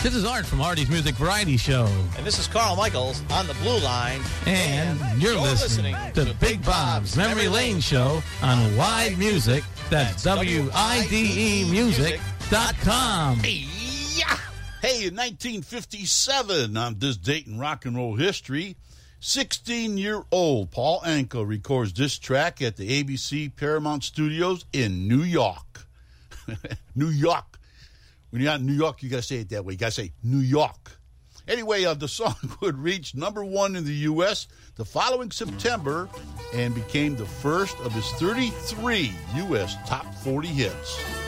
This is Art from Artie's Music Variety Show. And this is Carl Michaels on the Blue Line. And you're listening to Big Bob's Memory Lane Show on Wide Music. That's WIDE Music.com. Hey, in 1957, on this date in rock and roll history, 16-year-old Paul Anka records this track at the ABC Paramount Studios in New York. New York. When you're out in New York, you got to say it that way. You got to say New York. Anyway, the song would reach number one in the U.S. the following September and became the first of his 33 U.S. top 40 hits.